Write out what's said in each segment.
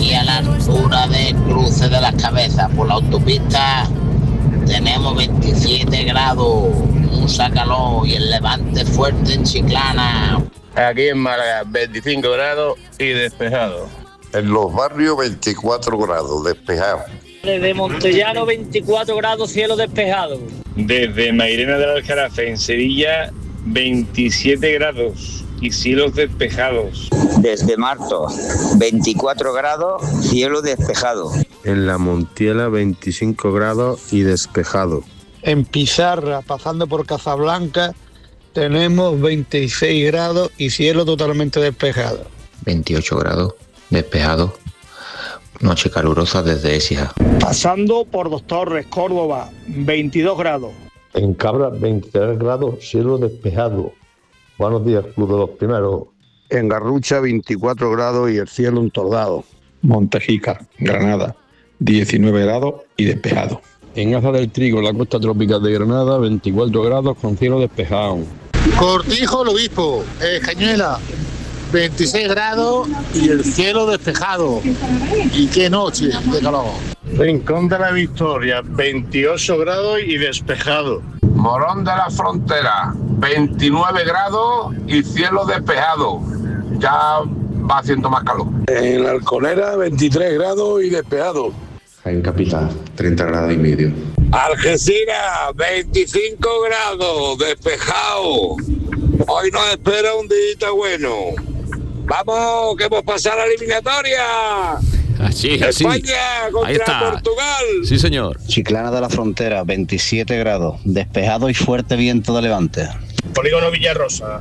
aquí a la altura de Cruce de las Cabezas, por la autopista, tenemos 27 grados, mucha calor y el levante fuerte en Chiclana. Aquí en Málaga, 25 grados y despejado. En los barrios, 24 grados, despejado. Desde Montellano, 24 grados, cielo despejado. Desde Mairena del Aljarafe, en Sevilla, 27 grados y cielos despejados. Desde Marto, 24 grados, cielo despejado. En La Montiela, 25 grados y despejado. En Pizarra, pasando por Casablanca, tenemos 26 grados y cielo totalmente despejado. 28 grados, despejado. Noche calurosa desde Écija. Pasando por Dos Torres, Córdoba, 22 grados. En Cabra, 23 grados, cielo despejado. Buenos días, Club de los Primeros. En Garrucha, 24 grados y el cielo entordado. Montejica, Granada, 19 grados y despejado. En Aza del Trigo, en la costa tropical de Granada, 24 grados con cielo despejado. Cortijo, el Obispo, Cañuela, 26 grados y el cielo despejado. Y qué noche de calor. Rincón de la Victoria, 28 grados y despejado. Morón de la Frontera, 29 grados y cielo despejado. Ya va haciendo más calor. En la Alconera, 23 grados y despejado. En Capital, 30 grados y medio. Algeciras, 25 grados, despejado. Hoy nos espera un día bueno. Vamos, que hemos pasado la eliminatoria. Así. España contra Ahí está. Portugal. Sí, señor. Chiclana de la Frontera, 27 grados, despejado y fuerte viento de levante. Polígono Villarrosa,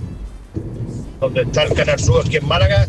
donde está el Canal Sur, aquí en Málaga,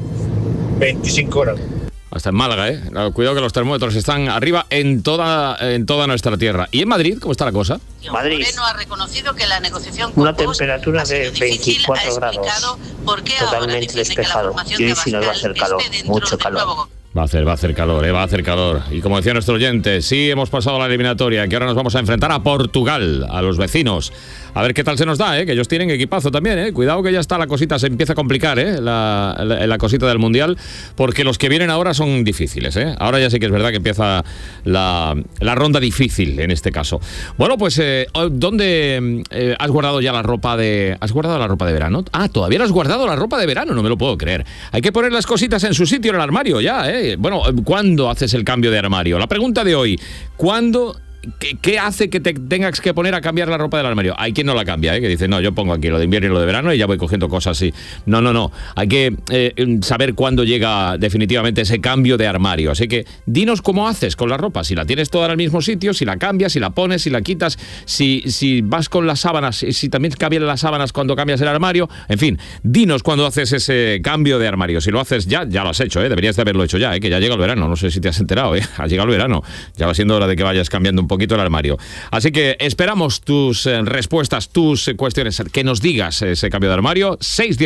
25 grados. Hasta en Málaga, Cuidado que los termómetros están arriba en toda nuestra tierra. ¿Y en Madrid cómo está la cosa? Madrid Moreno ha reconocido que la negociación con una temperatura de 24 grados, totalmente despejado. Y hoy sí nos va a hacer calor, mucho calor. Va a hacer calor. Y como decía nuestro oyente, sí hemos pasado la eliminatoria, que ahora nos vamos a enfrentar a Portugal, a los vecinos. A ver qué tal se nos da, que ellos tienen equipazo también, Cuidado que ya está la cosita, se empieza a complicar, la cosita del Mundial, porque los que vienen ahora son difíciles, Ahora ya sí que es verdad que empieza la ronda difícil en este caso. Bueno, pues, ¿dónde has guardado ya la ropa de... ¿Has guardado la ropa de verano? Ah, todavía no has guardado la ropa de verano, no me lo puedo creer. Hay que poner las cositas en su sitio en el armario ya, Bueno, ¿cuándo haces el cambio de armario? La pregunta de hoy, ¿cuándo... ¿Qué hace que te tengas que poner a cambiar la ropa del armario? Hay quien no la cambia, que dice, no, yo pongo aquí lo de invierno y lo de verano y ya voy cogiendo cosas así. No. Hay que saber cuándo llega definitivamente ese cambio de armario. Así que dinos cómo haces con la ropa. Si la tienes toda en el mismo sitio, si la cambias, si la pones, si la quitas, si vas con las sábanas, si también cambian las sábanas cuando cambias el armario. En fin, dinos cuándo haces ese cambio de armario. Si lo haces ya lo has hecho, Deberías de haberlo hecho ya, que ya llega el verano. No sé si te has enterado, Ha llegado el verano. Ya va siendo hora de que vayas cambiando un poquito el armario. Así que esperamos tus respuestas, tus cuestiones, que nos digas ese cambio de armario.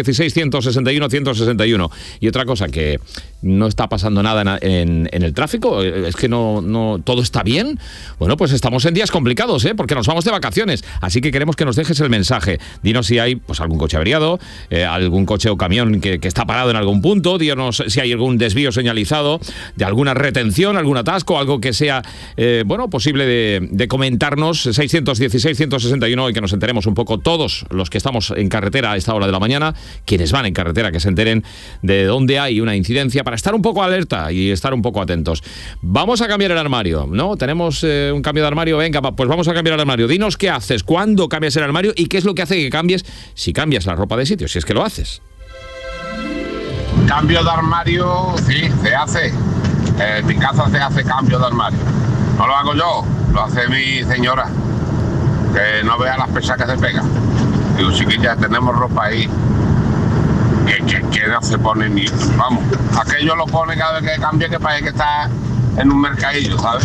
616-161-161. Y otra cosa, que no está pasando nada en el tráfico, es que no todo está bien. Bueno, pues estamos en días complicados, porque nos vamos de vacaciones. Así que queremos que nos dejes el mensaje. Dinos si hay pues algún coche averiado, algún coche o camión que está parado en algún punto. Dinos si hay algún desvío señalizado, de alguna retención, algún atasco, algo que sea posible de comentarnos. 616-161, y que nos enteremos un poco todos los que estamos en carretera a esta hora de la mañana, quienes van en carretera, que se enteren de dónde hay una incidencia, para estar un poco alerta y estar un poco atentos. Vamos a cambiar el armario, ¿no? Tenemos un cambio de armario, venga, pues vamos a cambiar el armario. Dinos qué haces, cuándo cambias el armario y qué es lo que hace que cambies, si cambias la ropa de sitio, si es que lo haces. Cambio de armario, sí, se hace. En mi casa se hace cambio de armario. No lo hago yo, lo hace mi señora, que no vea las pesas que se pega. Digo, chiquillas, tenemos ropa ahí que no se pone ni... Vamos, aquello lo pone cada vez que cambia, que parece que está en un mercadillo, ¿sabes?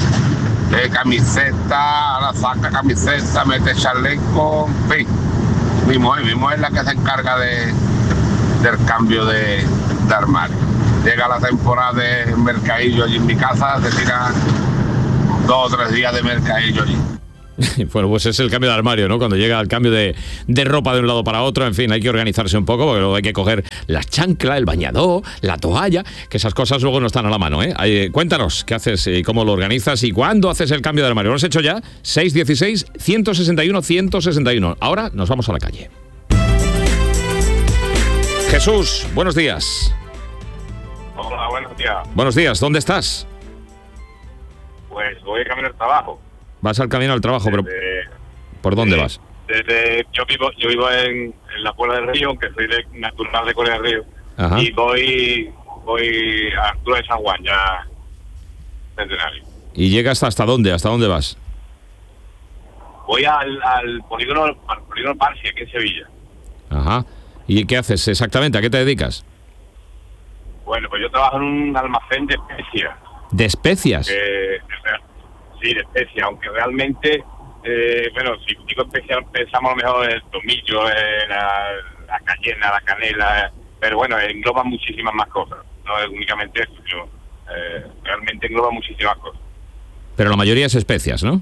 Camiseta, ahora saca camiseta, mete chaleco, en fin. Mi mujer es la que se encarga del cambio de armario. Llega la temporada de mercadillo allí en mi casa, se tira 2 o 3 días de mercadillo allí. Bueno, pues es el cambio de armario, ¿no? Cuando llega el cambio de ropa de un lado para otro, en fin, hay que organizarse un poco, porque luego hay que coger la chancla, el bañador, la toalla, que esas cosas luego no están a la mano, ¿eh? Cuéntanos qué haces y cómo lo organizas y cuándo haces el cambio de armario. Lo has hecho ya, 616-161-161. Ahora nos vamos a la calle. Jesús, buenos días. Hola, buenos días. Buenos días, ¿dónde estás? Pues voy a camino al trabajo. Vas al camino al trabajo, pero ¿por dónde vas? Yo vivo en la Puebla del Río, aunque soy natural de Corea del Río. Ajá. Y voy a Arturo de San Juan, ya centenario. ¿Y llegas hasta dónde? ¿Hasta dónde vas? Voy al polígono Parsi, aquí en Sevilla. Ajá. ¿Y qué haces exactamente? ¿A qué te dedicas? Bueno, pues yo trabajo en un almacén de especias. ¿De especias? Sí, de especias, aunque realmente, si digo especias, pensamos a lo mejor en el tomillo, la cayena, la canela, pero bueno, engloba muchísimas más cosas, no es únicamente eso, sino realmente engloba muchísimas cosas. Pero la mayoría es especias, ¿no?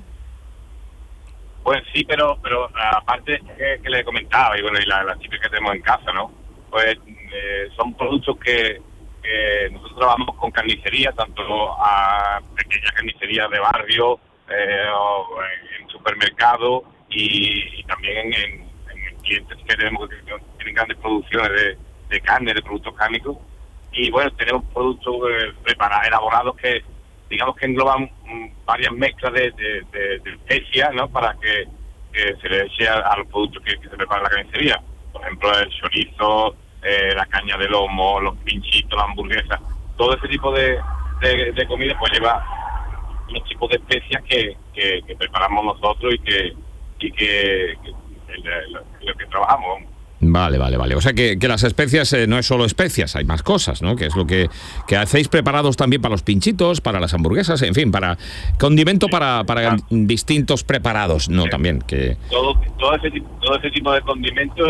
Pues sí, pero aparte que le comentaba, y bueno, y las chicas que tenemos en casa, ¿no? Pues son productos que nosotros trabajamos con carnicería, tanto a pequeñas carnicerías de barrio, o en supermercados y también en clientes que tenemos que tienen grandes producciones de carne, de productos cárnicos. Y bueno, tenemos productos elaborados que digamos que engloban varias mezclas de especias, ¿no? Para que se le eche a los productos que se preparan en la carnicería. Por ejemplo, el chorizo, la caña de lomo, los pinchitos, la hamburguesa, todo ese tipo de comida pues lleva unos tipos de especias que preparamos nosotros y que lo que trabajamos. Vale. O sea que las especias no es solo especias, hay más cosas, ¿no? Que es lo que hacéis preparados también para los pinchitos, para las hamburguesas, en fin, para condimento para distintos preparados, ¿no? También que todo ese tipo de condimentos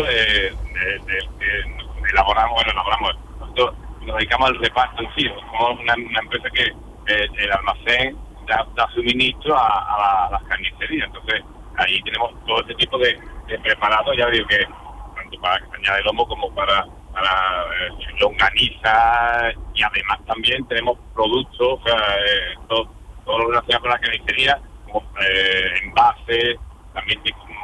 elaboramos. Nosotros nos dedicamos al reparto en sí. Somos una empresa que el almacén da suministro a las carnicerías. Entonces, ahí tenemos todo ese tipo de preparados, ya digo que tanto para caña de lomo como para longaniza, y además también tenemos productos, todo lo relacionado con la carnicería, como envases, también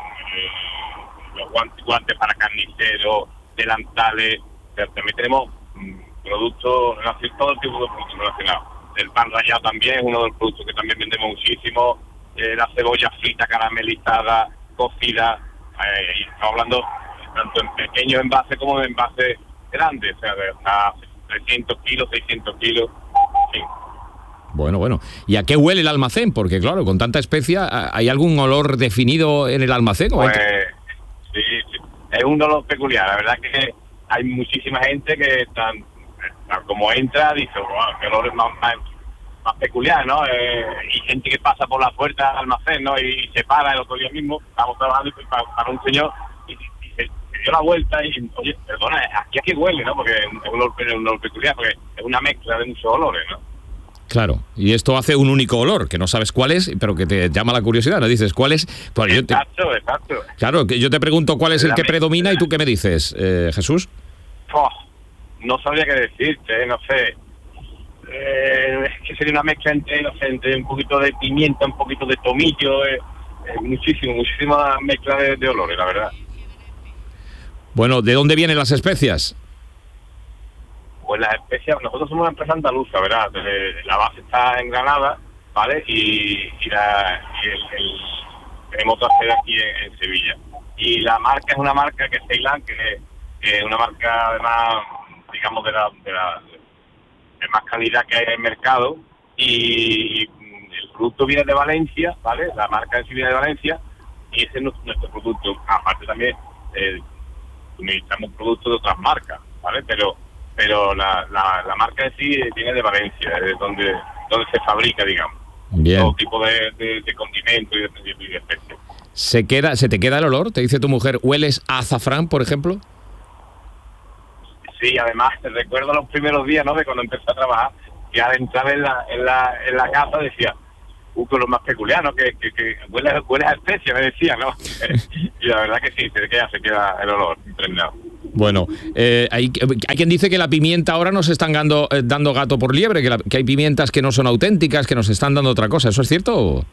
los guantes para carniceros, delantales, también tenemos productos relacionados, todo tipo de productos relacionados. El pan rallado también es uno de los productos que también vendemos muchísimo, la cebolla frita, caramelizada, cocida, y estamos hablando tanto en pequeños envases como en envases grandes, o sea, de hasta 300 kilos, 600 kilos, sí. Bueno. ¿Y a qué huele el almacén? Porque claro, con tanta especia, ¿hay algún olor definido en el almacén? Pues sí, es un olor peculiar. La verdad que hay muchísima gente que tan como entra dice, wow, qué olor es más peculiar, ¿no? Y gente que pasa por la puerta del almacén, ¿no? Y se para. El otro día mismo estamos trabajando para un señor y se dio la vuelta y, oye, perdona, aquí a qué huele, ¿no? Porque es un olor peculiar, porque es una mezcla de muchos olores, ¿no? Claro, y esto hace un único olor, que no sabes cuál es, pero que te llama la curiosidad, ¿no? Dices, ¿cuál es? Pues exacto. Claro, que yo te pregunto cuál es el que predomina y tú qué me dices, Jesús. No sabría qué decirte, no sé. Es que sería una mezcla entre un poquito de pimienta, un poquito de tomillo, muchísima mezcla de olores, la verdad. Bueno, ¿de dónde vienen las especias? Pues las especias, nosotros somos una empresa andaluza, ¿verdad? La base está en Granada, ¿vale? Y tenemos otra sede aquí en Sevilla. Y la marca es una marca que es Ceilán, que es una marca además, digamos, de más calidad que hay en el mercado, y el producto viene de Valencia, ¿vale? La marca en sí viene de Valencia, y ese es nuestro producto. Aparte también suministramos productos de otras marcas, ¿vale? Pero la marca en sí viene de Valencia, es donde se fabrica, digamos. Bien. Todo tipo de condimentos y de especies. ¿Se te queda el olor? ¿Te dice tu mujer, hueles a azafrán, por ejemplo? Sí, además te recuerdo los primeros días, ¿no? De cuando empecé a trabajar, que al entrar en la casa decía, lo más peculiar, ¿no? Que huele a especia, me decía, ¿no? Y la verdad que sí, se queda el olor impregnado. Bueno, hay quien dice que la pimienta ahora nos están dando gato por liebre, que hay pimientas que no son auténticas, que nos están dando otra cosa. ¿Eso es cierto?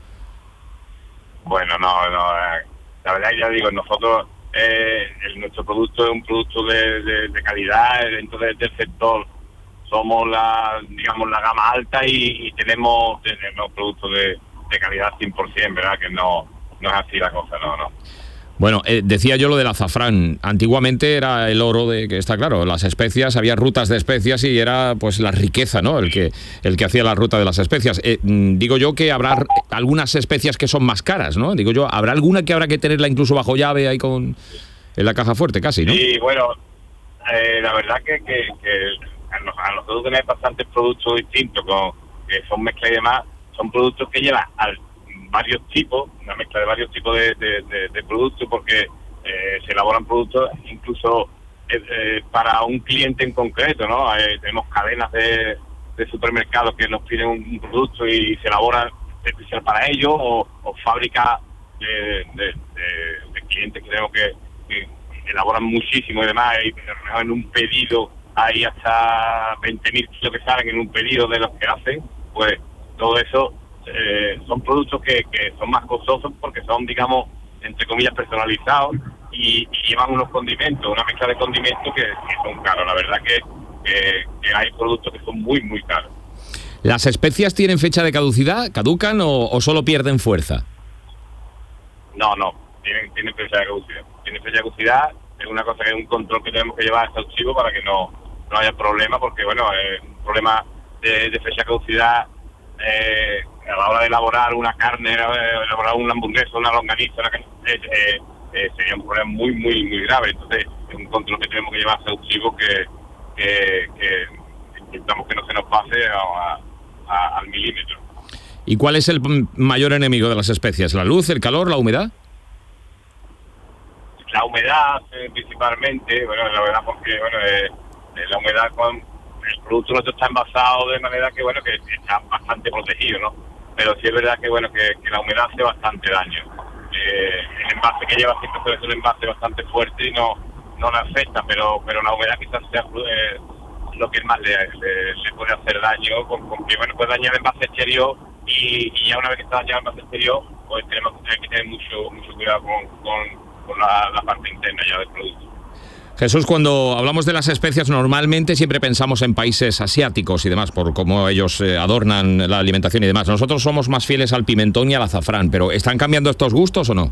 Bueno, no, la verdad ya digo, nosotros, nuestro producto es un producto de calidad dentro del sector. Somos la gama alta y tenemos productos de calidad 100%, ¿verdad? Que no es así la cosa, no. Bueno, decía yo lo del azafrán. Antiguamente era el oro que está claro, las especias, había rutas de especias y era pues la riqueza, ¿no? El que hacía la ruta de las especias. Digo yo que habrá algunas especias que son más caras, ¿no? Digo yo, ¿habrá alguna que habrá que tenerla incluso bajo llave ahí en la caja fuerte casi, ¿no? Sí, bueno, la verdad que a nosotros tenemos bastantes productos distintos que son mezcla y demás, son productos que llevan varios tipos, una mezcla de varios tipos de productos, porque se elaboran productos incluso para un cliente en concreto, ¿no? Tenemos cadenas de supermercados que nos piden un producto y se elabora especial para ellos, o fábricas de clientes que tenemos que elaboran muchísimo y demás, y en un pedido hay hasta 20.000 kilos que salen en un pedido de los que hacen, pues todo eso son productos que son más costosos porque son, digamos, entre comillas, personalizados y llevan unos condimentos, una mezcla de condimentos que son caros. La verdad que hay productos que son muy, muy caros. ¿Las especias tienen fecha de caducidad? ¿Caducan o solo pierden fuerza? No, tienen fecha de caducidad. Tienen fecha de caducidad, es una cosa que es un control que tenemos que llevar exhaustivo para que no haya problema, porque bueno, un problema de fecha de caducidad a la hora de elaborar una carne, elaborar una hamburguesa, una longaniza, sería un problema muy, muy, muy grave. Entonces es un control que tenemos que llevar exhaustivo que intentamos que no se nos pase al milímetro. ¿Y cuál es el mayor enemigo de las especias? ¿La luz, el calor, la humedad? La humedad principalmente, bueno, la verdad porque la humedad el producto nuestro está envasado de manera que está bastante protegido, ¿no? Pero sí es verdad que la humedad hace bastante daño. El envase que lleva siempre suele ser un envase bastante fuerte y no le afecta, pero la humedad quizás sea lo que más le puede hacer daño, porque puede dañar el envase exterior y ya una vez que está dañado el envase exterior, pues tenemos que tener mucho cuidado con la parte interna ya del producto. Jesús, cuando hablamos de las especias normalmente siempre pensamos en países asiáticos y demás, por cómo ellos adornan la alimentación y demás. Nosotros somos más fieles al pimentón y al azafrán, pero ¿están cambiando estos gustos o no?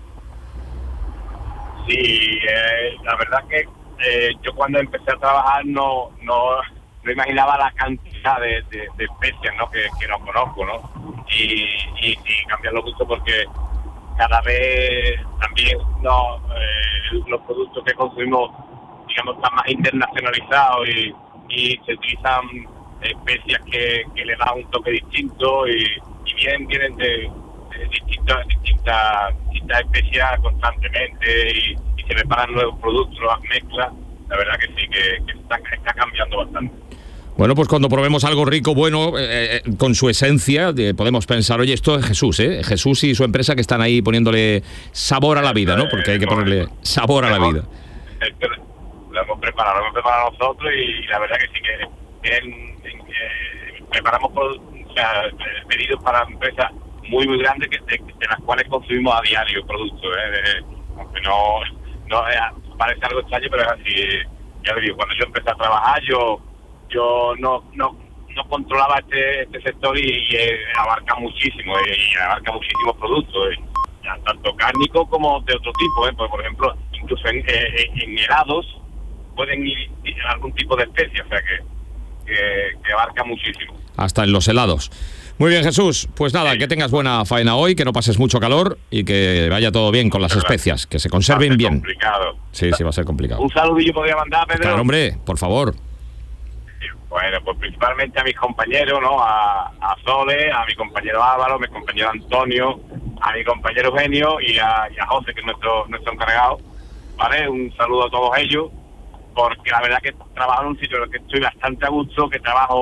Sí, la verdad que yo cuando empecé a trabajar no imaginaba la cantidad de especias, ¿no? que no conozco, ¿no? Y cambian los gustos porque cada vez también los productos que consumimos, digamos, están más internacionalizados y se utilizan especias que le dan un toque distinto y vienen de distintas especias constantemente y se preparan nuevos productos, nuevas mezclas. La verdad que sí, que está cambiando bastante. Bueno, pues cuando probemos algo rico, bueno, con su esencia, podemos pensar, oye, esto es Jesús, Jesús y su empresa que están ahí poniéndole sabor a la vida, ¿no? Porque hay que ponerle sabor a la vida. Lo hemos preparado nosotros y la verdad que sí que preparamos pedidos para empresas muy, muy grandes de las cuales consumimos a diario productos, aunque no parece algo extraño, pero es así. Ya te digo, cuando yo empecé a trabajar, yo no controlaba este sector y abarca muchísimos productos, tanto cárnicos como de otro tipo, pues, por ejemplo, incluso en helados pueden ir algún tipo de especie, o sea que abarca muchísimo. Hasta en los helados. Muy bien, Jesús, pues nada, que tengas buena faena hoy, que no pases mucho calor y que vaya todo bien con las especias, que se conserven bien. Complicado. Sí, va a ser complicado. Un saludillo podría mandar, Pedro. Claro, hombre, por favor. Bueno, pues principalmente a mis compañeros, ¿no? A Sole, a mi compañero Álvaro, a mi compañero Antonio, a mi compañero Eugenio y a José, que es nuestro encargado, ¿vale? Un saludo a todos ellos, porque la verdad que trabajo en un sitio en el que estoy bastante a gusto, que trabajo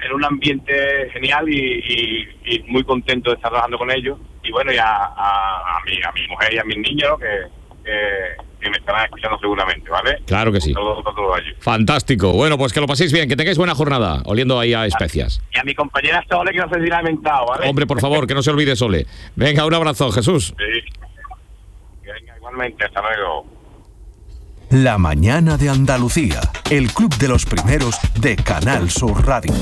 en un ambiente genial y muy contento de estar trabajando con ellos. Y bueno, y a mi mujer y a mis niños que me estarán escuchando seguramente, ¿vale? Claro que sí. Todos allí. Fantástico. Bueno, pues que lo paséis bien, que tengáis buena jornada, oliendo ahí a especias. Y a mi compañera Sole, que no sé si la ha mentado, ¿vale? Hombre, por favor, que no se olvide Sole. Venga, un abrazo, Jesús. Sí. Venga, igualmente, hasta luego. La mañana de Andalucía, el club de los primeros de Canal Sur Radio.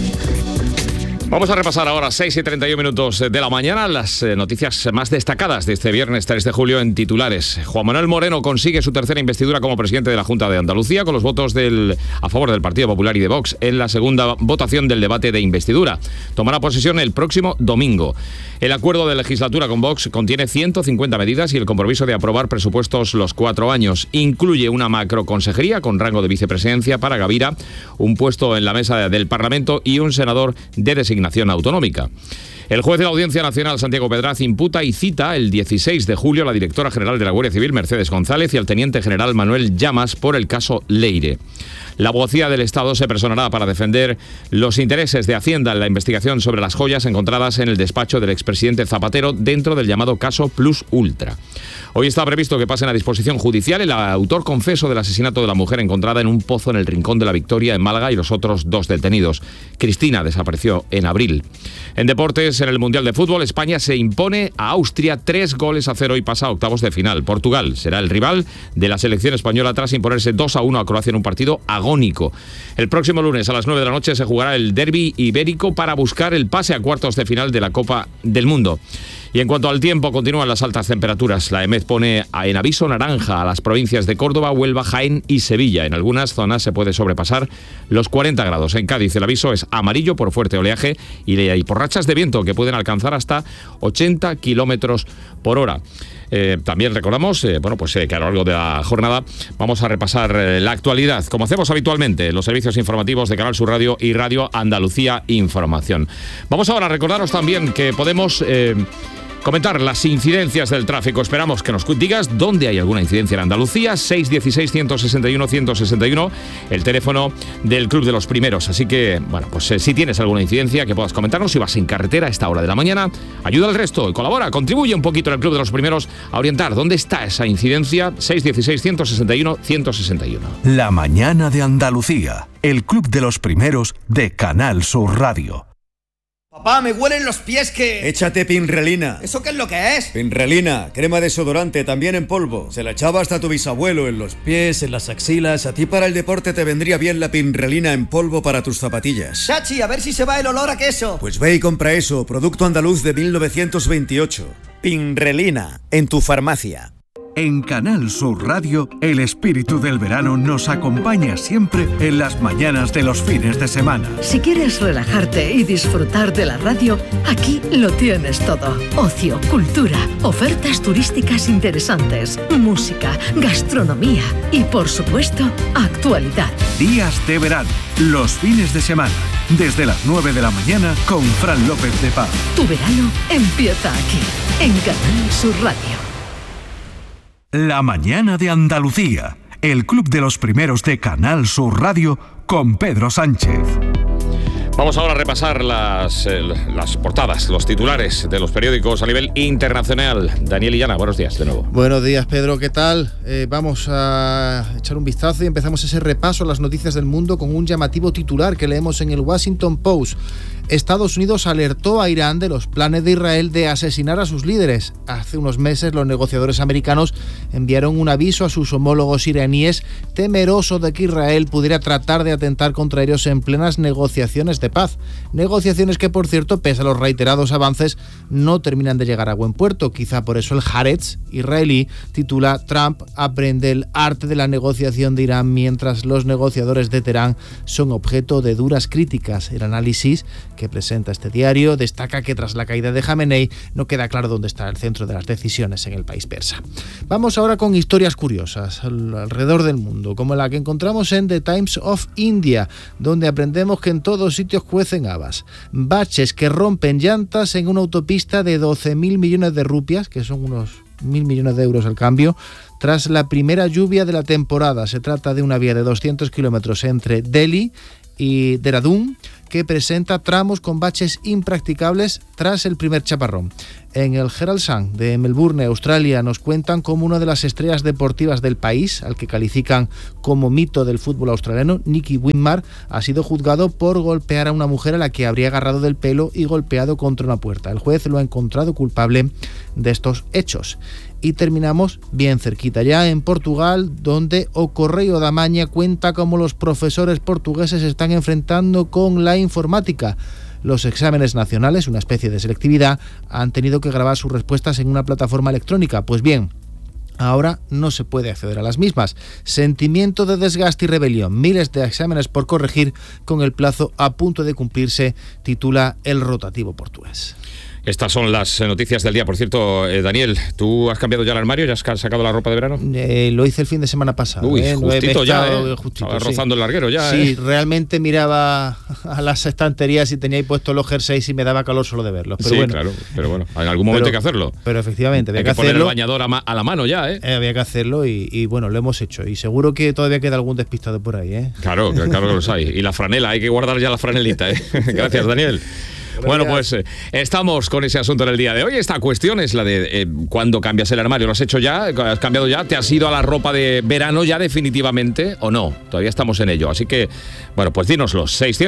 Vamos a repasar ahora 6:31 de la mañana las noticias más destacadas de este viernes 3 de julio en titulares. Juan Manuel Moreno consigue su tercera investidura como presidente de la Junta de Andalucía con los votos a favor del Partido Popular y de Vox en la segunda votación del debate de investidura. Tomará posesión el próximo domingo. El acuerdo de legislatura con Vox contiene 150 medidas y el compromiso de aprobar presupuestos los 4 años. Incluye una macroconsejería con rango de vicepresidencia para Gavira, un puesto en la mesa del Parlamento y un senador de designación autonómica. El juez de la Audiencia Nacional, Santiago Pedraz, imputa y cita el 16 de julio a la directora general de la Guardia Civil, Mercedes González, y al teniente general Manuel Llamas por el caso Leire. La abogacía del Estado se personará para defender los intereses de Hacienda en la investigación sobre las joyas encontradas en el despacho del expresidente Zapatero dentro del llamado caso Plus Ultra. Hoy está previsto que pasen a disposición judicial el autor confeso del asesinato de la mujer encontrada en un pozo en el Rincón de la Victoria en Málaga y los otros 2 detenidos. Cristina desapareció en abril. En deportes, en el Mundial de Fútbol, España se impone a Austria 3-0 y pasa a octavos de final. Portugal será el rival de la selección española tras imponerse 2-1 a Croacia en un partido agónico. El próximo lunes a las 9 de la noche se jugará el derbi ibérico para buscar el pase a cuartos de final de la Copa del Mundo. Y en cuanto al tiempo, continúan las altas temperaturas. La EMET pone en aviso naranja a las provincias de Córdoba, Huelva, Jaén y Sevilla. En algunas zonas se puede sobrepasar los 40 grados. En Cádiz el aviso es amarillo por fuerte oleaje y por rachas de viento que pueden alcanzar hasta 80 kilómetros por hora. También recordamos que a lo largo de la jornada vamos a repasar la actualidad, como hacemos habitualmente, los servicios informativos de Canal Sur Radio y Radio Andalucía Información. Vamos ahora a recordaros también que podemos comentar las incidencias del tráfico. Esperamos que nos digas dónde hay alguna incidencia en Andalucía. 616-161-161, el teléfono del Club de los Primeros. Así que, si tienes alguna incidencia que puedas comentarnos, si vas en carretera a esta hora de la mañana, ayuda al resto y colabora, contribuye un poquito en el Club de los Primeros a orientar dónde está esa incidencia. 616-161-161. La mañana de Andalucía, el Club de los Primeros de Canal Sur Radio. Papá, me huelen los pies que... Échate Pinrelina. ¿Eso qué es lo que es? Pinrelina, crema desodorante, también en polvo. Se la echaba hasta tu bisabuelo en los pies, en las axilas. A ti para el deporte te vendría bien la Pinrelina en polvo para tus zapatillas. Chachi, a ver si se va el olor a queso. Pues ve y compra eso, producto andaluz de 1928. Pinrelina, en tu farmacia. En Canal Sur Radio, el espíritu del verano nos acompaña siempre en las mañanas de los fines de semana. Si quieres relajarte y disfrutar de la radio, aquí lo tienes todo. Ocio, cultura, ofertas turísticas interesantes, música, gastronomía y, por supuesto, actualidad. Días de verano, los fines de semana, desde las 9 de la mañana con Fran López de Paz. Tu verano empieza aquí, en Canal Sur Radio. La mañana de Andalucía, el Club de los Primeros de Canal Sur Radio con Pedro Sánchez. Vamos ahora a repasar las portadas, los titulares de los periódicos a nivel internacional. Daniel Illana, buenos días de nuevo. Buenos días, Pedro, ¿qué tal? Vamos a echar un vistazo y empezamos ese repaso a las noticias del mundo con un llamativo titular que leemos en el Washington Post. Estados Unidos alertó a Irán de los planes de Israel de asesinar a sus líderes. Hace unos meses los negociadores americanos enviaron un aviso a sus homólogos iraníes temerosos de que Israel pudiera tratar de atentar contra ellos en plenas negociaciones de paz. Negociaciones que, por cierto, pese a los reiterados avances, no terminan de llegar a buen puerto. Quizá por eso el Haaretz israelí titula «Trump aprende el arte de la negociación de Irán mientras los negociadores de Teherán son objeto de duras críticas». El análisis que presenta este diario destaca que tras la caída de Jamenei no queda claro dónde está el centro de las decisiones en el país persa. Vamos ahora con historias curiosas alrededor del mundo, como la que encontramos en The Times of India, donde aprendemos que en todos sitios cuecen habas. Baches que rompen llantas en una autopista de 12.000 millones de rupias, que son unos 1.000 millones de euros al cambio, tras la primera lluvia de la temporada. Se trata de una vía de 200 kilómetros entre Delhi y Dehradún, que presenta tramos con baches impracticables tras el primer chaparrón. En el Herald Sun de Melbourne, Australia, nos cuentan cómo una de las estrellas deportivas del país, al que califican como mito del fútbol australiano, Nicky Winmar, ha sido juzgado por golpear a una mujer a la que habría agarrado del pelo y golpeado contra una puerta. El juez lo ha encontrado culpable de estos hechos. Y terminamos bien cerquita, ya en Portugal, donde o Correio da Maña cuenta cómo los profesores portugueses se están enfrentando con la informática. Los exámenes nacionales, una especie de selectividad, han tenido que grabar sus respuestas en una plataforma electrónica. Pues bien, ahora no se puede acceder a las mismas. Sentimiento de desgaste y rebelión. Miles de exámenes por corregir con el plazo a punto de cumplirse, titula el rotativo portugués. Estas son las noticias del día. Por cierto, Daniel, ¿tú has cambiado ya el armario? ¿Ya has sacado la ropa de verano? Lo hice el fin de semana pasado. Uy, justito ya, justito, estaba rozando el larguero ya. Sí, realmente miraba a las estanterías y tenía ahí puestos los jerseys y me daba calor solo de verlos. Pero sí, bueno, claro, pero bueno, en algún momento hay que hacerlo. Pero efectivamente, hay que poner el bañador a la mano ya, había que hacerlo y bueno, lo hemos hecho. Y seguro que todavía queda algún despistado por ahí, Claro que los hay. Y la franela, hay que guardar ya la franelita, Gracias, Daniel. Bueno, pues estamos con ese asunto en el día de hoy. Esta cuestión es la de ¿cuándo cambias el armario? ¿Lo has hecho ya? ¿Has cambiado ya? ¿Te has ido a la ropa de verano ya definitivamente o no? Todavía estamos en ello. Así que, bueno, pues dínoslo.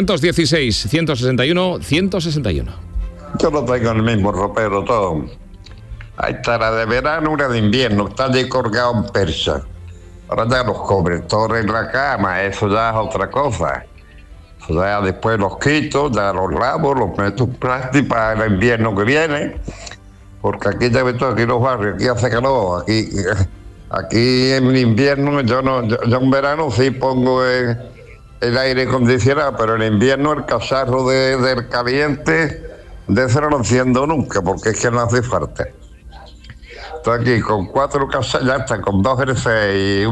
616-161-161. Yo no tengo el mismo ropero todo. Ahí está la de verano, una de invierno. Está allí colgado en persa. Ahora ya los cobertores en la cama. Eso ya es otra cosa. Ya después los quito, ya los lavo, los meto en plástico para el invierno que viene, porque aquí ya ves tú, aquí los barrios, aquí hace calor, aquí en invierno, yo en verano sí pongo el aire acondicionado, pero en invierno el cacharro del caliente, de ese no lo enciendo nunca, porque es que no hace falta. Estoy aquí con 4 cacharros, ya está, con 2 RC y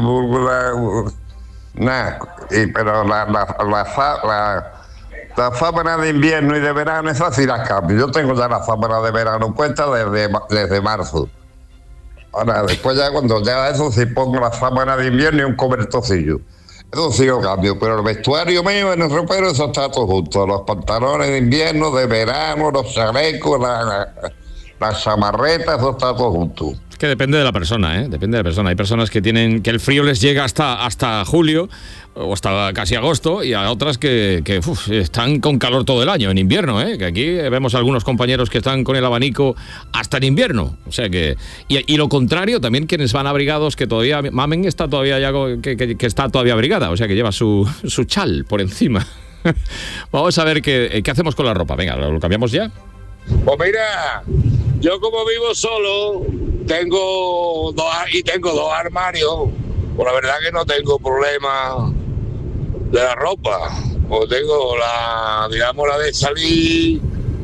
nada, pero la sábana de invierno y de verano, esa sí la cambio. Yo tengo ya la sábana de verano puesta desde marzo. Ahora, después ya cuando ya eso sí pongo la sábana de invierno y un cobertorcillo. Eso sí lo cambio, pero el vestuario mío en el ropero, eso está todo junto. Los pantalones de invierno, de verano, los chalecos, las chamarretas, eso está todo junto. Es que depende de la persona, depende de la persona. Hay personas que tienen que el frío les llega hasta julio o hasta casi agosto, y a otras que están con calor todo el año, en invierno, que aquí vemos algunos compañeros que están con el abanico hasta en invierno. O sea que y lo contrario, también quienes van abrigados, que todavía Mamen está todavía ya que está todavía abrigada, o sea que lleva su chal por encima. Vamos a ver qué hacemos con la ropa. Venga, ¿lo cambiamos ya? Pues mira, yo como vivo solo, tengo dos armarios. Pues la verdad que no tengo problema de la ropa. Pues tengo la de salir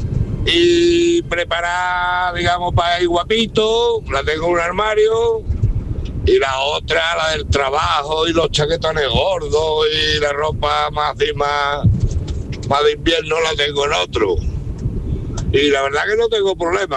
y preparar, para ir guapito, la tengo en un armario. Y la otra, la del trabajo y los chaquetones gordos y la ropa más de invierno, la tengo en otro. Y la verdad que no tengo problema,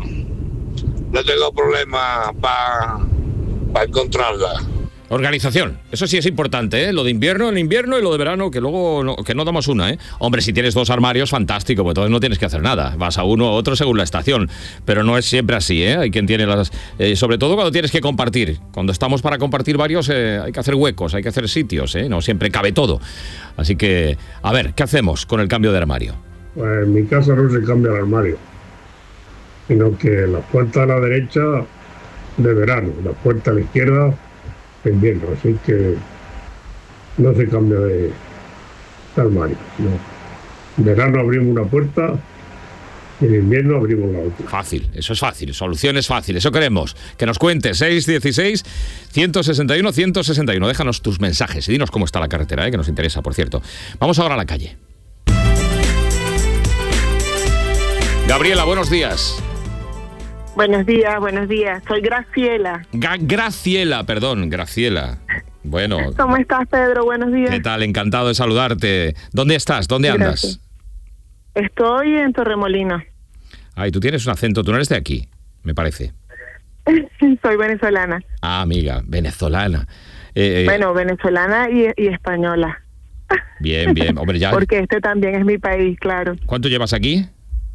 No tengo problema para encontrarla. Organización, eso sí es importante, Lo de invierno en invierno y lo de verano, que luego no damos una, Hombre, si tienes 2 armarios, fantástico, pues entonces no tienes que hacer nada. Vas a uno u otro según la estación, pero no es siempre así, Hay quien tiene sobre todo cuando tienes que compartir. Cuando estamos para compartir varios, hay que hacer huecos, hay que hacer sitios, No siempre cabe todo. Así que, a ver, ¿qué hacemos con el cambio de armario? Pues en mi casa no se cambia el armario, sino que la puerta a la derecha de verano, la puerta a la izquierda de invierno, así que no se cambia de armario. No. En verano abrimos una puerta y en invierno abrimos la otra. Fácil, eso es fácil, soluciones fáciles, eso queremos. Que nos cuentes, 616-161-161. Déjanos tus mensajes y dinos cómo está la carretera, que nos interesa, por cierto. Vamos ahora a la calle. Gabriela, buenos días. Buenos días. Soy Graciela. Graciela. Bueno. ¿Cómo estás, Pedro? Buenos días. ¿Qué tal? Encantado de saludarte. ¿Dónde estás? ¿Dónde andas? Gracias. Estoy en Torremolinos. Ay, tú tienes un acento, tú no eres de aquí, me parece. Soy venezolana. Ah, amiga, venezolana. Bueno, venezolana y española. Bien, bien. Hombre, ya. Porque este también es mi país, claro. ¿Cuánto llevas aquí?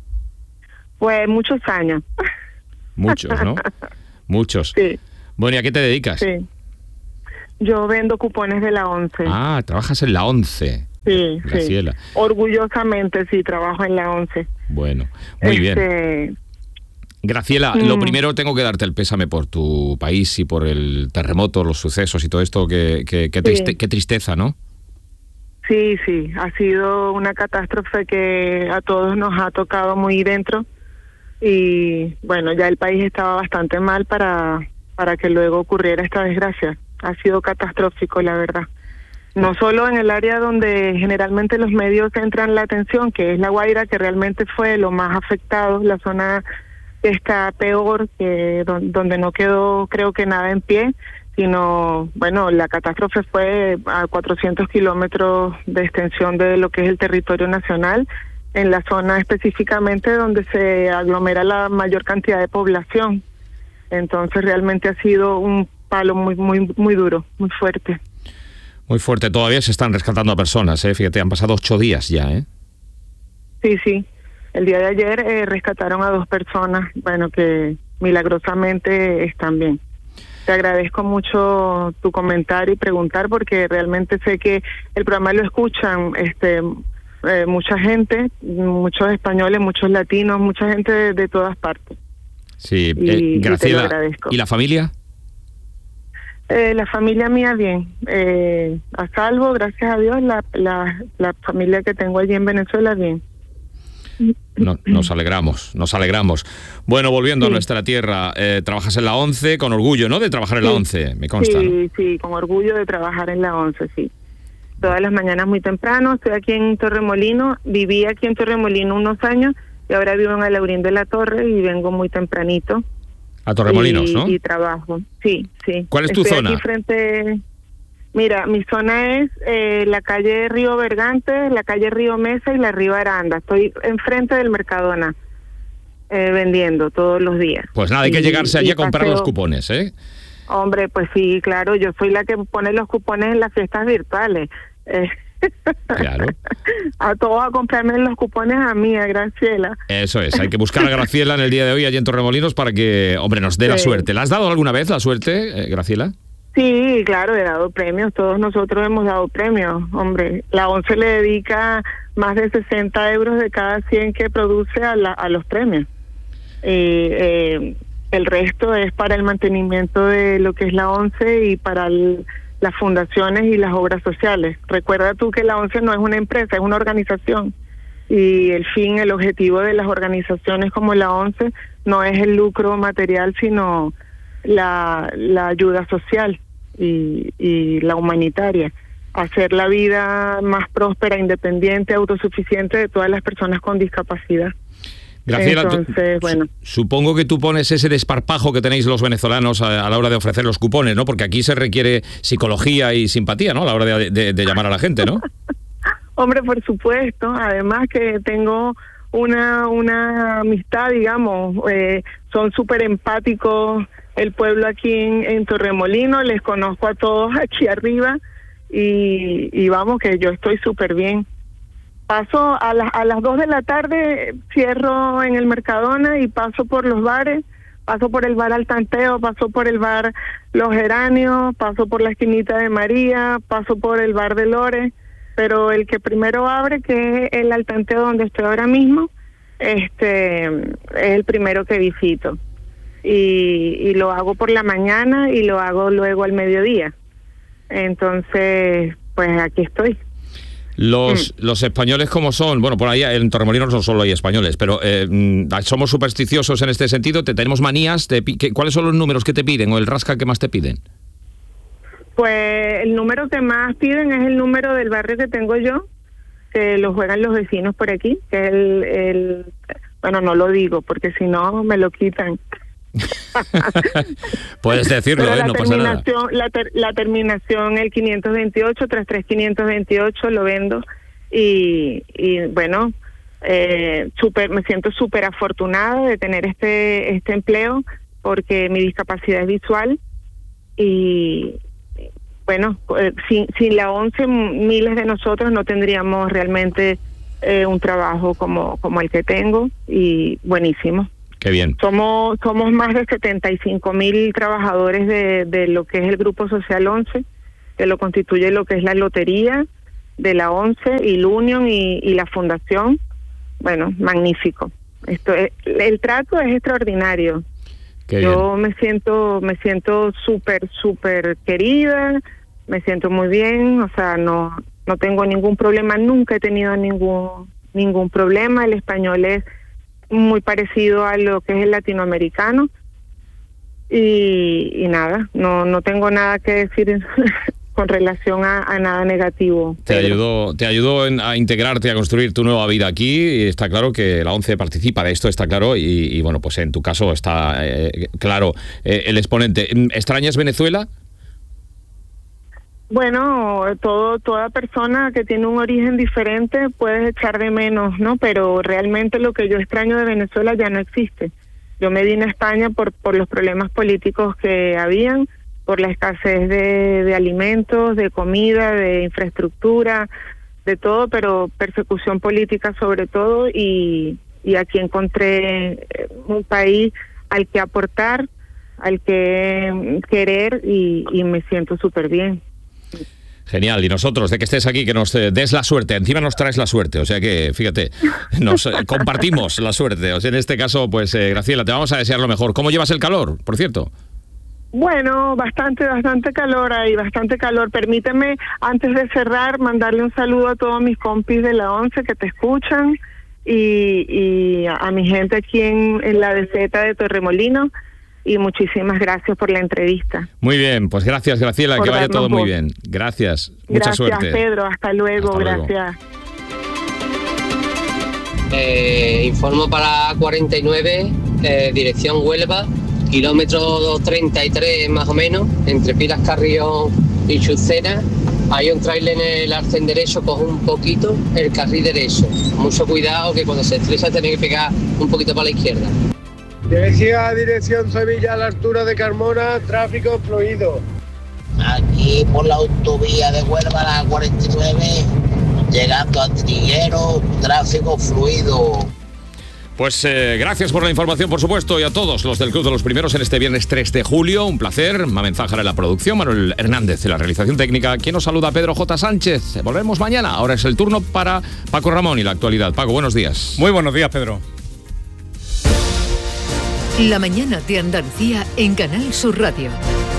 Pues muchos años. Muchos, ¿no? Muchos. Sí. Bueno, ¿y a qué te dedicas? Sí. Yo vendo cupones de la ONCE. Ah, trabajas en la ONCE. Sí, Graciela. sí. Orgullosamente sí, trabajo en la ONCE. Bueno, muy bien. Graciela, lo primero tengo que darte el pésame por tu país y por el terremoto, los sucesos y todo esto. Qué tristeza, ¿no? Sí, sí, ha sido una catástrofe que a todos nos ha tocado muy dentro y bueno, ya el país estaba bastante mal para que luego ocurriera esta desgracia. Ha sido catastrófico, la verdad. No solo en el área donde generalmente los medios centran la atención, que es La Guaira, que realmente fue lo más afectado, la zona que está peor, que donde no quedó creo que nada en pie, sino, bueno, la catástrofe fue a 400 kilómetros de extensión de lo que es el territorio nacional, en la zona específicamente donde se aglomera la mayor cantidad de población. Entonces realmente ha sido un palo muy duro, muy fuerte. Muy fuerte. Todavía se están rescatando a personas, ¿eh? Fíjate, han pasado 8 días ya, ¿eh? Sí, sí. El día de ayer rescataron a 2 personas, bueno, que milagrosamente están bien. Te agradezco mucho tu comentario y preguntar, porque realmente sé que el programa lo escuchan mucha gente, muchos españoles, muchos latinos, mucha gente de todas partes. Sí, y Graciela, te lo agradezco. ¿Y la familia? La familia mía bien, a salvo, gracias a Dios, la familia que tengo allí en Venezuela bien. No, nos alegramos. Bueno, volviendo a nuestra tierra, trabajas en la ONCE con orgullo, ¿no? De trabajar en la ONCE, me consta. Sí, ¿no? Sí, con orgullo de trabajar en la ONCE, sí. Todas las mañanas muy temprano, estoy aquí en Torremolino, viví aquí en Torremolino unos años y ahora vivo en Alaurín de la Torre y vengo muy tempranito. A Torremolinos, ¿no? Y trabajo, sí. ¿Cuál es tu zona? Aquí frente... Mira, mi zona es la calle Río Bergante, la calle Río Mesa y la Río Aranda. Estoy enfrente del Mercadona, vendiendo todos los días. Pues nada, hay que llegarse allí a comprar los cupones, ¿eh? Hombre, pues sí, claro, yo soy la que pone los cupones en las fiestas virtuales. Claro. A todos a comprarme los cupones a mí, a Graciela. Eso es, hay que buscar a Graciela en el día de hoy allí en Torremolinos para que, hombre, nos dé la suerte. ¿La has dado alguna vez la suerte, Graciela? Sí, claro, he dado premios, todos nosotros hemos dado premios, hombre. La ONCE le dedica más de 60 euros de cada 100 que produce a los premios. El resto es para el mantenimiento de lo que es la ONCE y para las fundaciones y las obras sociales. Recuerda tú que la ONCE no es una empresa, es una organización. Y el objetivo de las organizaciones como la ONCE no es el lucro material, sino la ayuda social y la humanitaria, hacer la vida más próspera, independiente, autosuficiente de todas las personas con discapacidad. Graciela, entonces, bueno, supongo que tú pones ese desparpajo que tenéis los venezolanos a la hora de ofrecer los cupones, ¿no? Porque aquí se requiere psicología y simpatía, ¿no? A la hora de llamar a la gente, ¿no? Hombre, por supuesto. Además que tengo una amistad, digamos, son súper empáticos el pueblo aquí en Torremolino, les conozco a todos aquí arriba y vamos, que yo estoy súper bien. Paso a las 2 de la tarde, cierro en el Mercadona y paso por los bares, paso por el bar Al Tanteo, paso por el bar Los Geranios, paso por la esquinita de María, paso por el bar de Lore, pero el que primero abre, que es el Al Tanteo donde estoy ahora mismo, es el primero que visito. Y lo hago por la mañana y lo hago luego al mediodía. Entonces, pues aquí estoy. Los españoles, ¿cómo son? Bueno, por ahí en Torremolinos no solo hay españoles, pero somos supersticiosos en este sentido. ¿Tenemos manías? ¿Cuáles son los números que te piden o el rasca que más te piden? Pues el número que más piden es el número del barrio que tengo yo, que lo juegan los vecinos por aquí, que es bueno, no lo digo porque si no me lo quitan. Puedes decirlo, no pasa nada. La terminación, el 528, 33528, lo vendo y bueno, me siento súper afortunada de tener este empleo porque mi discapacidad es visual y bueno, sin la 11 miles de nosotros no tendríamos realmente un trabajo como el que tengo, y buenísimo. Qué bien. Somos más de 75.000 trabajadores de lo que es el Grupo Social 11, que lo constituye lo que es la lotería de la 11 y el Union y la fundación. Bueno, magnífico. El trato es extraordinario. Yo me siento súper querida, me siento muy bien, o sea, no tengo ningún problema, nunca he tenido ningún problema. El español es muy parecido a lo que es el latinoamericano y nada, no tengo nada que decir con relación a nada negativo. Te ayudó a integrarte, a construir tu nueva vida aquí, y está claro que la 11 participa de esto, está claro, y bueno, pues en tu caso está claro el exponente. ¿Extrañas Venezuela? Bueno, toda persona que tiene un origen diferente puedes echar de menos, ¿no? Pero realmente lo que yo extraño de Venezuela ya no existe. Yo me vine a España por los problemas políticos que habían, por la escasez de alimentos, de comida, de infraestructura, de todo, pero persecución política sobre todo, y aquí encontré un país al que aportar, al que querer, y me siento súper bien. Genial, y nosotros, de que estés aquí, que nos des la suerte, encima nos traes la suerte, o sea que, fíjate, nos compartimos la suerte, o sea, en este caso, pues Graciela, te vamos a desear lo mejor. ¿Cómo llevas el calor, por cierto? Bueno, bastante calor ahí, bastante calor. Permíteme, antes de cerrar, mandarle un saludo a todos mis compis de la 11 que te escuchan, y a mi gente aquí en la DZ de Torremolinos, y muchísimas gracias por la entrevista. Muy bien, pues gracias, Graciela, que vaya todo muy bien. Gracias, mucha suerte. Gracias, Pedro, hasta luego, gracias. Informo para 49, dirección Huelva, kilómetro 33 más o menos, entre Pilas Carrión y Chucena. Hay un tráiler en el arcén derecho, coge un poquito el carril derecho. Mucho cuidado, que cuando se estresa tiene que pegar un poquito para la izquierda. Dirección Sevilla, a la altura de Carmona, tráfico fluido. Aquí por la autovía de Huelva, la 49, llegando a Triguero, tráfico fluido. Pues gracias por la información, por supuesto, y a todos los del Club de los Primeros en este viernes 3 de julio. Un placer. Mamen Zájara en la producción, Manuel Hernández en la realización técnica. Quien nos saluda, Pedro J. Sánchez. Volvemos mañana. Ahora es el turno para Paco Ramón y la actualidad. Paco, buenos días. Muy buenos días, Pedro. La mañana de Andalucía en Canal Sur Radio.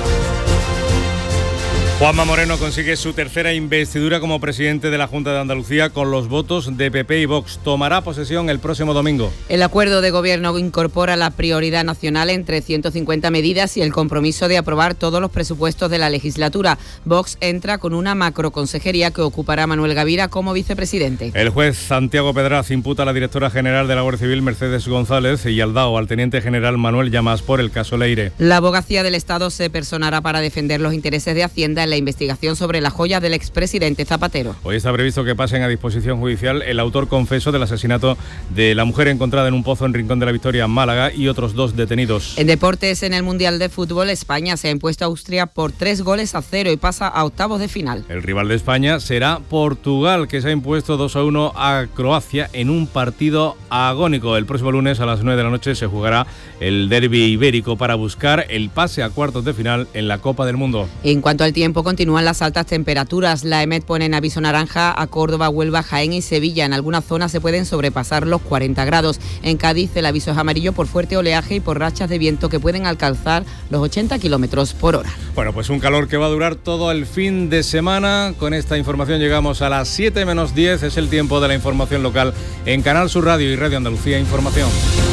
Juanma Moreno consigue su tercera investidura como presidente de la Junta de Andalucía con los votos de PP y Vox. Tomará posesión el próximo domingo. El acuerdo de gobierno incorpora la prioridad nacional entre 150 medidas y el compromiso de aprobar todos los presupuestos de la legislatura. Vox entra con una macroconsejería que ocupará Manuel Gavira como vicepresidente. El juez Santiago Pedraz imputa a la directora general de la Guardia Civil, Mercedes González, y al DAO, al teniente general Manuel Llamas, por el caso Leire. La abogacía del Estado se personará para defender los intereses de Hacienda en la investigación sobre la joya del expresidente Zapatero. Hoy está previsto que pasen a disposición judicial el autor confeso del asesinato de la mujer encontrada en un pozo en Rincón de la Victoria, Málaga, y otros 2 detenidos. En deportes, en el Mundial de Fútbol, España se ha impuesto a Austria por 3-0 y pasa a octavos de final. El rival de España será Portugal, que se ha impuesto 2-1 a Croacia en un partido agónico. El próximo lunes a las 9 de la noche se jugará el derbi ibérico para buscar el pase a cuartos de final en la Copa del Mundo. En cuanto al tiempo, continúan las altas temperaturas. La EMET pone en aviso naranja a Córdoba, Huelva, Jaén y Sevilla. En algunas zonas se pueden sobrepasar los 40 grados. En Cádiz el aviso es amarillo por fuerte oleaje y por rachas de viento que pueden alcanzar los 80 kilómetros por hora. Bueno, pues un calor que va a durar todo el fin de semana. Con esta información llegamos a las 7 menos 10. Es el tiempo de la información local en Canal Sur Radio y Radio Andalucía Información.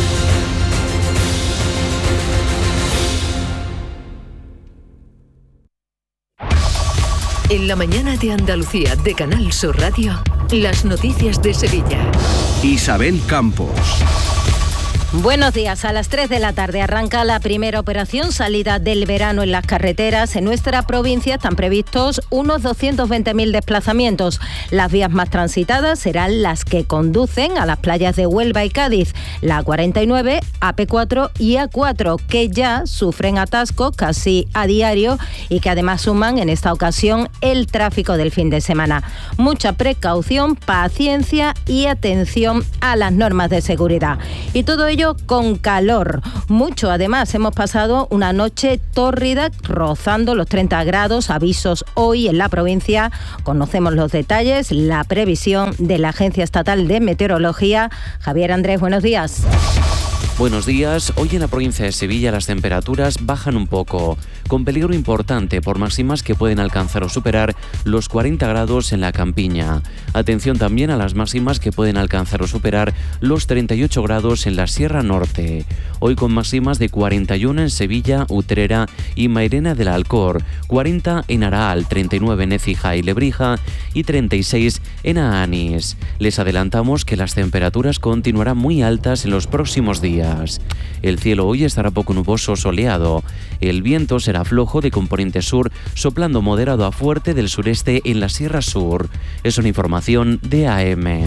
En la mañana de Andalucía de Canal Sur Radio, las noticias de Sevilla. Isabel Campos. Buenos días. A las 3 de la tarde arranca la primera operación salida del verano en las carreteras. En nuestra provincia están previstos unos 220.000 desplazamientos. Las vías más transitadas serán las que conducen a las playas de Huelva y Cádiz, la A49, AP4 y A4, que ya sufren atascos casi a diario y que además suman en esta ocasión el tráfico del fin de semana. Mucha precaución, paciencia y atención a las normas de seguridad. Y todo ello con calor. Mucho, además, hemos pasado una noche tórrida, rozando los 30 grados. Avisos hoy en la provincia. Conocemos los detalles, la previsión de la Agencia Estatal de Meteorología. Javier Andrés, buenos días. Buenos días. Hoy en la provincia de Sevilla las temperaturas bajan un poco, con peligro importante por máximas que pueden alcanzar o superar los 40 grados en la Campiña. Atención también a las máximas que pueden alcanzar o superar los 38 grados en la Sierra Norte. Hoy con máximas de 41 en Sevilla, Utrera y Mairena del Alcor, 40 en Araal, 39 en Écija y Lebrija y 36 en Aanís. Les adelantamos que las temperaturas continuarán muy altas en los próximos días. El cielo hoy estará poco nuboso, soleado. El viento será flojo de componente sur, soplando moderado a fuerte del sureste en la Sierra Sur. Es una información de AM.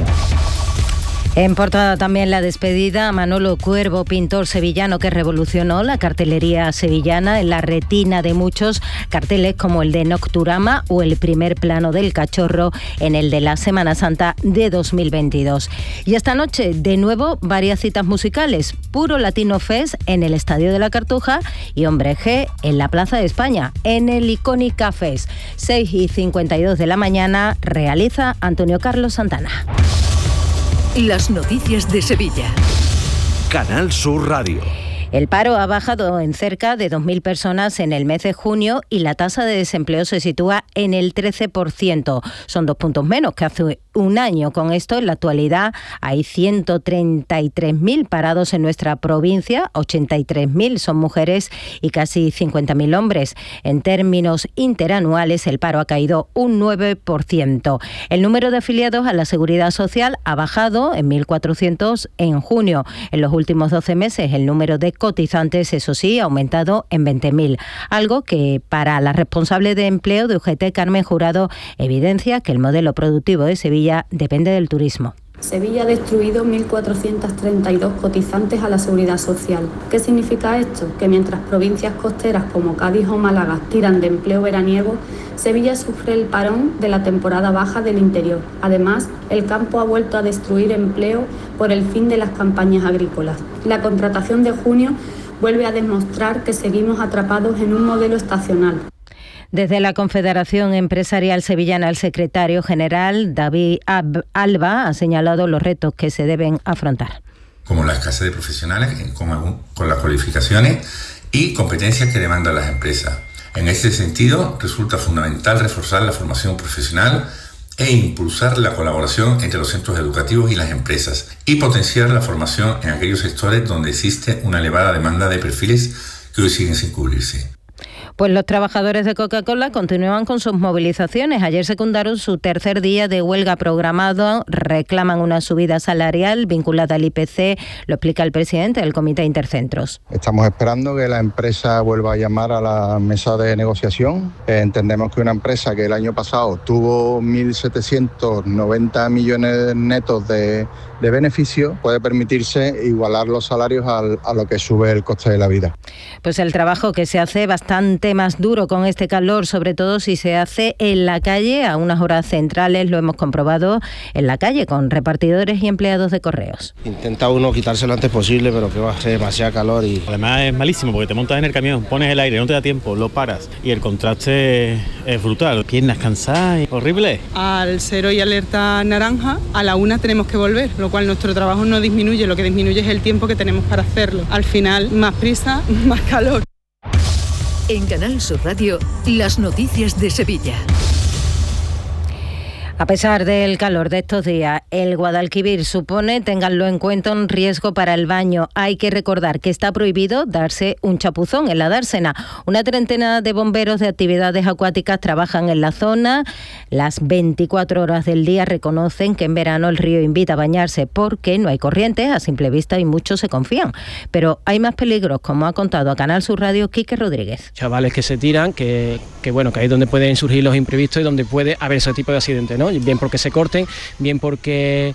En portada también la despedida a Manolo Cuervo, pintor sevillano que revolucionó la cartelería sevillana en la retina de muchos, carteles como el de Nocturama o el primer plano del cachorro en el de la Semana Santa de 2022. Y esta noche, de nuevo, varias citas musicales. Puro Latino Fest en el Estadio de la Cartuja y Hombre G en la Plaza de España, en el Icónica Fest. 6:52 de la mañana, realiza Antonio Carlos Santana. Las noticias de Sevilla. Canal Sur Radio. El paro ha bajado en cerca de 2.000 personas en el mes de junio y la tasa de desempleo se sitúa en el 13%. Son 2 puntos menos que hace un año. Con esto, en la actualidad, hay 133.000 parados en nuestra provincia, 83.000 son mujeres y casi 50.000 hombres. En términos interanuales, el paro ha caído un 9%. El número de afiliados a la Seguridad Social ha bajado en 1.400 en junio. En los últimos 12 meses, el número de cotizantes, eso sí, ha aumentado en 20.000. Algo que, para la responsable de empleo de UGT, Carmen Jurado, evidencia que el modelo productivo de Sevilla depende del turismo. Sevilla ha destruido 1.432 cotizantes a la Seguridad Social. ¿Qué significa esto? Que mientras provincias costeras como Cádiz o Málaga tiran de empleo veraniego, Sevilla sufre el parón de la temporada baja del interior. Además, el campo ha vuelto a destruir empleo por el fin de las campañas agrícolas. La contratación de junio vuelve a demostrar que seguimos atrapados en un modelo estacional. Desde la Confederación Empresarial Sevillana, el secretario general David Alba ha señalado los retos que se deben afrontar. Como la escasez de profesionales con las cualificaciones y competencias que demandan las empresas. En ese sentido, resulta fundamental reforzar la formación profesional e impulsar la colaboración entre los centros educativos y las empresas y potenciar la formación en aquellos sectores donde existe una elevada demanda de perfiles que hoy siguen sin cubrirse. Pues los trabajadores de Coca-Cola continúan con sus movilizaciones. Ayer secundaron su tercer día de huelga programado. Reclaman una subida salarial vinculada al IPC. Lo explica el presidente del Comité Intercentros. Estamos esperando que la empresa vuelva a llamar a la mesa de negociación. Entendemos que una empresa que el año pasado tuvo 1.790 millones netos de beneficio puede permitirse igualar los salarios a lo que sube el coste de la vida. Pues el trabajo que se hace bastante más duro con este calor, sobre todo si se hace en la calle a unas horas centrales, lo hemos comprobado en la calle con repartidores y empleados de correos. Intenta uno quitarse lo antes posible, pero que va a ser demasiado calor y además es malísimo porque te montas en el camión, pones el aire, no te da tiempo, lo paras y el contraste es brutal. Piernas cansadas, horrible. Al 0 y alerta naranja, a la 1 tenemos que volver, lo cual nuestro trabajo no disminuye, lo que disminuye es el tiempo que tenemos para hacerlo. Al final, más prisa, más calor. En Canal Sur Radio, las noticias de Sevilla. A pesar del calor de estos días, el Guadalquivir supone, ténganlo en cuenta, un riesgo para el baño. Hay que recordar que está prohibido darse un chapuzón en la dársena. Una treintena de bomberos de actividades acuáticas trabajan en la zona. Las 24 horas del día reconocen que en verano el río invita a bañarse porque no hay corriente a simple vista y muchos se confían. Pero hay más peligros, como ha contado a Canal Sur Radio Quique Rodríguez. Chavales que se tiran, que ahí es donde pueden surgir los imprevistos y donde puede haber ese tipo de accidentes, ¿no? Bien porque se corten, bien porque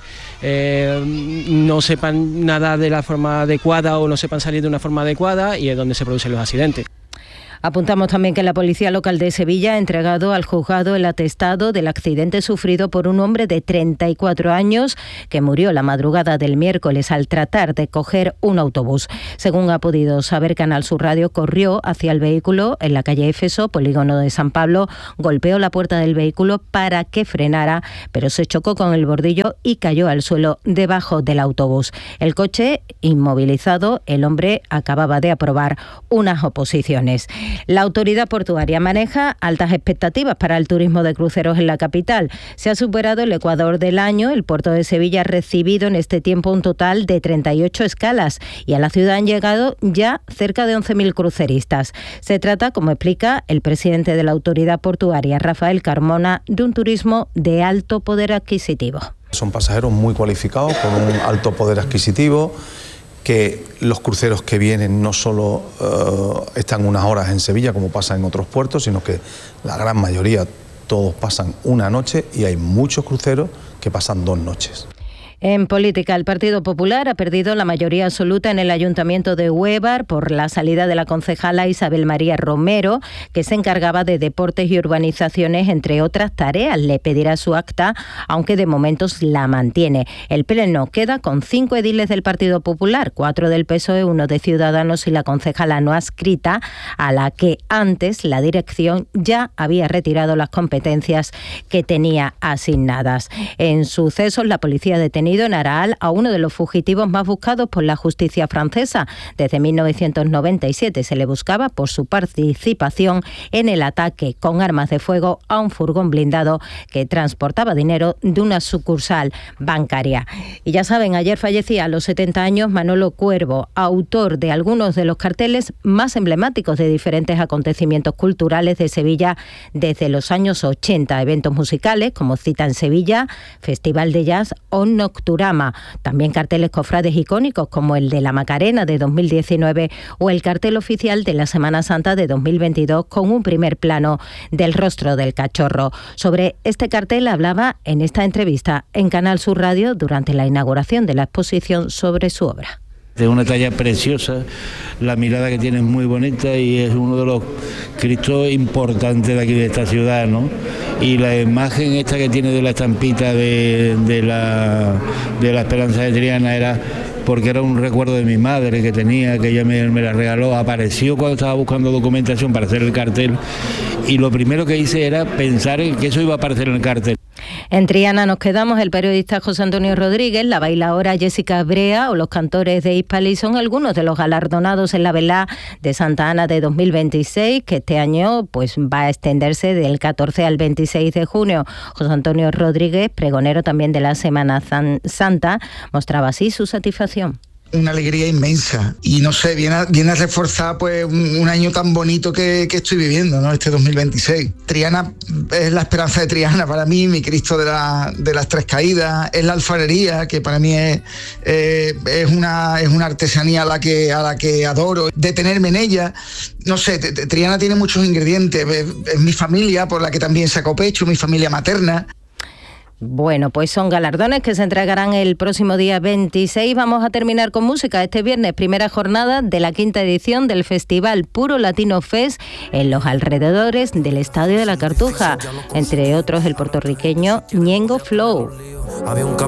no sepan nadar de la forma adecuada o no sepan salir de una forma adecuada, y es donde se producen los accidentes. Apuntamos también que la Policía Local de Sevilla ha entregado al juzgado el atestado del accidente sufrido por un hombre de 34 años que murió la madrugada del miércoles al tratar de coger un autobús. Según ha podido saber Canal Sur Radio, corrió hacia el vehículo en la calle Éfeso, polígono de San Pablo, golpeó la puerta del vehículo para que frenara, pero se chocó con el bordillo y cayó al suelo debajo del autobús. El coche inmovilizado, el hombre acababa de aprobar unas oposiciones. La autoridad portuaria maneja altas expectativas para el turismo de cruceros en la capital. Se ha superado el ecuador del año. El puerto de Sevilla ha recibido en este tiempo un total de 38 escalas y a la ciudad han llegado ya cerca de 11.000 cruceristas. Se trata, como explica el presidente de la autoridad portuaria, Rafael Carmona, de un turismo de alto poder adquisitivo. Son pasajeros muy cualificados, con un alto poder adquisitivo, que los cruceros que vienen no solo están unas horas en Sevilla, como pasa en otros puertos, sino que la gran mayoría, todos pasan una noche, y hay muchos cruceros que pasan 2 noches. En política, el Partido Popular ha perdido la mayoría absoluta en el Ayuntamiento de Huévar por la salida de la concejala Isabel María Romero, que se encargaba de deportes y urbanizaciones, entre otras tareas. Le pedirá su acta, aunque de momentos la mantiene. El Pleno queda con 5 ediles del Partido Popular, 4 del PSOE, 1 de Ciudadanos y la concejala no adscrita, a la que antes la dirección ya había retirado las competencias que tenía asignadas. En sucesos, la policía ha detenido en Araal a uno de los fugitivos más buscados por la justicia francesa. Desde 1997 se le buscaba por su participación en el ataque con armas de fuego a un furgón blindado que transportaba dinero de una sucursal bancaria. Y ya saben, ayer fallecía a los 70 años Manolo Cuervo, autor de algunos de los carteles más emblemáticos de diferentes acontecimientos culturales de Sevilla desde los años 80. Eventos musicales como Cita en Sevilla, Festival de Jazz o Nocturama. También carteles cofrades icónicos como el de la Macarena de 2019 o el cartel oficial de la Semana Santa de 2022 con un primer plano del rostro del cachorro. Sobre este cartel hablaba en esta entrevista en Canal Sur Radio durante la inauguración de la exposición sobre su obra. Es una talla preciosa, la mirada que tiene es muy bonita y es uno de los Cristos importantes de aquí de esta ciudad, ¿no? Y la imagen esta que tiene de la estampita de la Esperanza de Triana era porque era un recuerdo de mi madre que tenía, que ella me la regaló. Apareció cuando estaba buscando documentación para hacer el cartel y lo primero que hice era pensar en que eso iba a aparecer en el cartel. En Triana nos quedamos. El periodista José Antonio Rodríguez, la bailaora Jessica Brea o los cantores de Hispali son algunos de los galardonados en la velá de Santa Ana de 2026, que este año pues va a extenderse del 14 al 26 de junio. José Antonio Rodríguez, pregonero también de la Semana Santa, mostraba así su satisfacción. Una alegría inmensa y no sé, viene a reforzar pues un año tan bonito que estoy viviendo, ¿no? Este 2026. Triana es la esperanza de Triana para mí, mi Cristo de las Tres Caídas, es la alfarería que para mí es una artesanía a la que adoro, detenerme en ella. No sé, Triana tiene muchos ingredientes, es mi familia por la que también saco pecho, mi familia materna. Bueno, pues son galardones que se entregarán el próximo día 26. Vamos a terminar con música. Este viernes, primera jornada de la 5ª edición del Festival Puro Latino Fest en los alrededores del Estadio de la Cartuja. Entre otros, el puertorriqueño Ñengo Flow.